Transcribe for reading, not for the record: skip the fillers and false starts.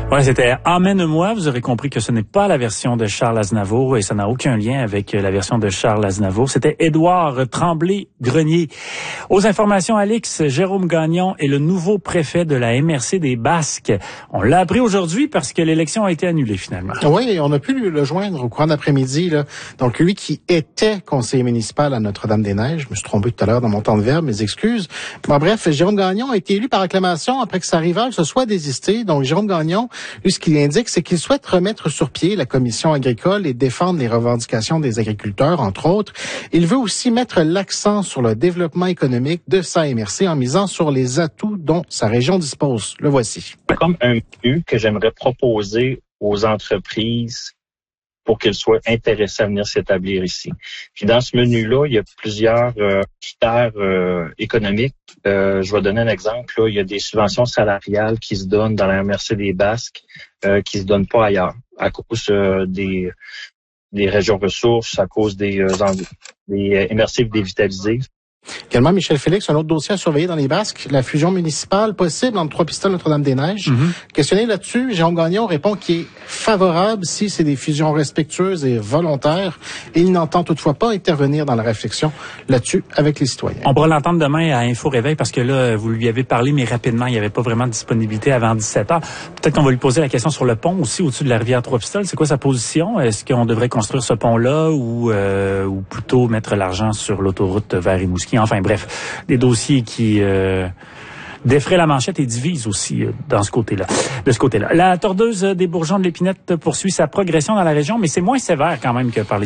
Ouais, c'était Emmène-moi. Vous aurez compris que ce n'est pas la version de Charles Aznavour et ça n'a aucun lien avec la version de Charles Aznavour. C'était Édouard Tremblay-Grenier. Aux informations, Alix, Jérôme Gagnon est le nouveau préfet de la MRC des Basques. On l'a appris aujourd'hui parce que l'élection a été annulée finalement. Oui, on a pu le joindre au courant d'après-midi, là. Donc, lui qui était conseiller municipal à Notre-Dame-des-Neiges, je me suis trompé tout à l'heure dans mon temps de verbe, mes excuses. Bon, bref, Jérôme Gagnon a été élu par acclamation après que sa rivale se soit désistée. Donc, Jérôme Gagnon, lui, ce qu'il indique, c'est qu'il souhaite remettre sur pied la commission agricole et défendre les revendications des agriculteurs, entre autres. Il veut aussi mettre l'accent sur le développement économique de sa MRC en misant sur les atouts dont sa région dispose. Le voici. Comme un menu que j'aimerais proposer aux entreprises pour qu'elles soient intéressées à venir s'établir ici. Puis dans ce menu-là, il y a plusieurs critères économiques. Je vais donner un exemple. Là, il y a des subventions salariales qui se donnent dans la MRC des Basques qui se donnent pas ailleurs à cause des régions ressources, à cause des MRC dévitalisées. Également, Michel Félix, un autre dossier à surveiller dans les Basques, la fusion municipale possible entre Trois-Pistoles et Notre-Dame-des-Neiges. Questionné là-dessus, Jérôme Gagnon répond qu'il est favorable si c'est des fusions respectueuses et volontaires. Il n'entend toutefois pas intervenir dans la réflexion là-dessus avec les citoyens. On pourra l'entendre demain à Info Réveil parce que là, vous lui avez parlé, mais rapidement, il n'y avait pas vraiment de disponibilité avant 17h. Peut-être qu'on va lui poser la question sur le pont aussi au-dessus de la rivière Trois-Pistoles. C'est quoi sa position? Est-ce qu'on devrait construire ce pont-là ou plutôt mettre l'argent sur l'autoroute vers Rimouski? Enfin bref, des dossiers qui défraient la manchette et divisent aussi de ce côté-là. La tordeuse des bourgeons de l'Épinette poursuit sa progression dans la région, mais c'est moins sévère quand même que par les